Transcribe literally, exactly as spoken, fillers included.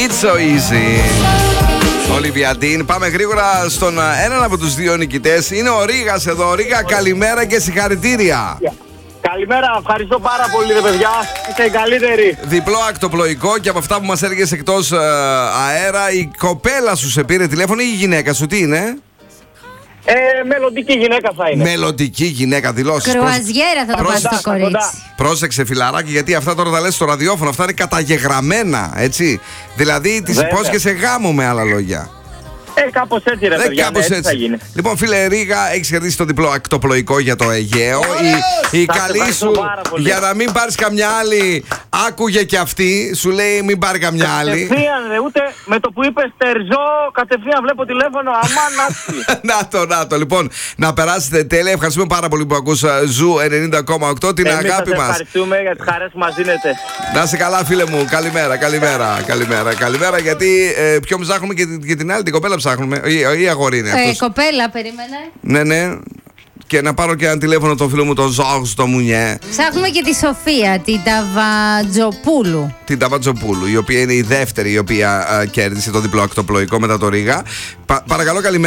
It's so easy. Olivia Dean. Πάμε γρήγορα στον έναν από τους δύο νικητές. Είναι ο Ρίγας εδώ. Ρίγα, καλημέρα και συγχαρητήρια. Yeah. Καλημέρα, ευχαριστώ πάρα πολύ ρε παιδιά. Είστε οι καλύτεροι. Διπλό ακτοπλοϊκό και από αυτά που μας έργες εκτός ε, αέρα, η κοπέλα σου σε πήρε τηλέφωνο ή η γυναίκα σου, τι είναι? Ε, μελλοντική γυναίκα θα είναι. Μελλοντική γυναίκα, δηλώσεις. Κρουαζιέρα θα το πας στο κορίτσι. Πρόσεξε φιλαράκι, γιατί αυτά τώρα τα λες στο ραδιόφωνο, αυτά είναι καταγεγραμμένα, έτσι. Δηλαδή τις υπόσχεσαι γάμο, με άλλα λόγια. Ε, κάπως έτσι ρε ε, παιδιά, κάπως ναι, έτσι. θα γίνει. Λοιπόν φίλε Ρίγα, έχεις κερδίσει το διπλό ακτοπλοϊκό για το Αιγαίο. Η, η καλή σου, για να μην πάρεις καμιά άλλη, άκουγε και αυτή, σου λέει μην πάρει καμιά άλλη. Κατευθείαν ρε, ούτε με το που είπες Τερζό, κατευθείαν βλέπω τηλέφωνο, αμάν άσχη. Να το, να το, λοιπόν, να περάσετε τέλεια. Ευχαριστούμε πάρα πολύ που ακούσα Ζου ενενήντα κόμμα οκτώ, την Εμείς αγάπη μας. Ευχαριστούμε για τις χαρές που μας δίνετε. Να είσαι καλά φίλε μου, καλημέρα, καλημέρα, καλημέρα, καλημέρα, γιατί ε, πιο ψάχνουμε και, και την άλλη την κοπέλα ψάχνουμε, ή, ή αγόρι είναι αυτός. Ε, κοπέλα, περίμενε. Ναι, ναι. Και να πάρω και ένα τηλέφωνο τον φίλο μου τον Ζόρζ το Μουνιέ. Ψάχνουμε και τη Σοφία, την Ταβατζοπούλου. Την Ταβατζοπούλου, η οποία είναι η δεύτερη η οποία α, κέρδισε το διπλό ακτοπλοϊκό μετά το Ρίγα. Πα, παρακαλώ, καλημέρα.